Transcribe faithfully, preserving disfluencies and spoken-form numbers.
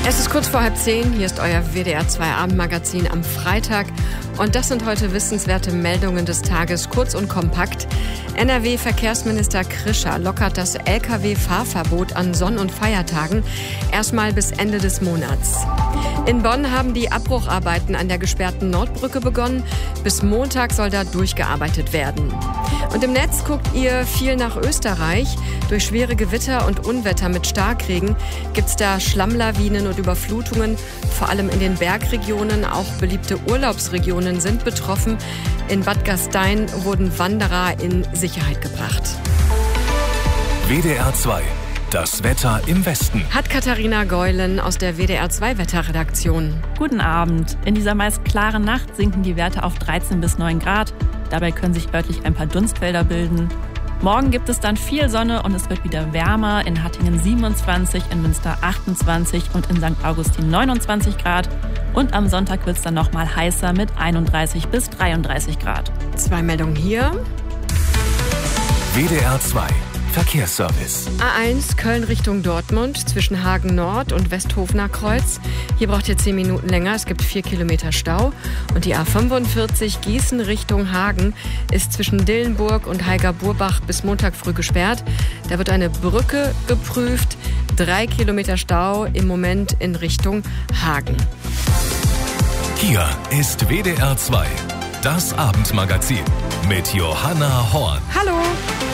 Es ist kurz vor halb zehn, hier ist euer W D R zwei Abendmagazin am Freitag und das sind heute wissenswerte Meldungen des Tages, kurz und kompakt. N R W-Verkehrsminister Krischer lockert das L K W-Fahrverbot an Sonn- und Feiertagen erstmal bis Ende des Monats. In Bonn haben die Abbrucharbeiten an der gesperrten Nordbrücke begonnen. Bis Montag soll da durchgearbeitet werden. Und im Netz guckt ihr viel nach Österreich. Durch schwere Gewitter und Unwetter mit Starkregen gibt es da Schlammlawinen und Überflutungen. Vor allem in den Bergregionen, auch beliebte Urlaubsregionen sind betroffen. In Bad Gastein wurden Wanderer in Sicherheit gebracht. W D R zwei. Das Wetter im Westen. Hat Katharina Geulen aus der W D R zwei Wetterredaktion. Guten Abend. In dieser meist klaren Nacht sinken die Werte auf dreizehn bis neun Grad. Dabei können sich örtlich ein paar Dunstfelder bilden. Morgen gibt es dann viel Sonne und es wird wieder wärmer. In Hattingen siebenundzwanzig, in Münster achtundzwanzig und in Sankt Augustin neunundzwanzig Grad. Und am Sonntag wird es dann nochmal heißer mit einunddreißig bis dreiunddreißig Grad. Zwei Meldungen hier. W D R zwei. Verkehrsservice. A eins Köln Richtung Dortmund zwischen Hagen Nord und Westhofener Kreuz. Hier braucht ihr zehn Minuten länger, es gibt vier Kilometer Stau. Und die A fünfundvierzig Gießen Richtung Hagen ist zwischen Dillenburg und Heiger-Burbach bis Montag früh gesperrt. Da wird eine Brücke geprüft. Drei Kilometer Stau im Moment in Richtung Hagen. Hier ist W D R zwei. Das Abendmagazin mit Johanna Horn. Hallo!